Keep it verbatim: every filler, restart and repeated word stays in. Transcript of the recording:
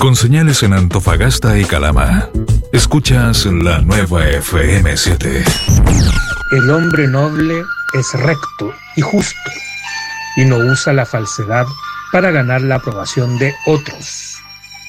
con señales en Antofagasta y Calama. Escuchas la nueva F M siete. El hombre noble es recto y justo, y no usa la falsedad para ganar la aprobación de otros.